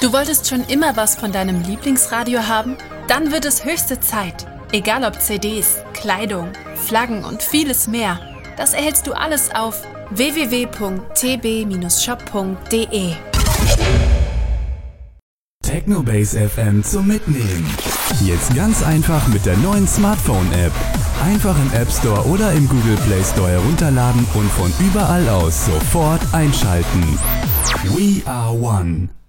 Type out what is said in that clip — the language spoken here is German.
Du wolltest schon immer was von deinem Lieblingsradio haben? Dann wird es höchste Zeit. Egal ob CDs, Kleidung, Flaggen und vieles mehr. Das erhältst du alles auf www.tb-shop.de. Technobase FM zum Mitnehmen. Jetzt ganz einfach mit der neuen Smartphone-App. Einfach im App Store oder im Google Play Store herunterladen und von überall aus sofort einschalten. We are one.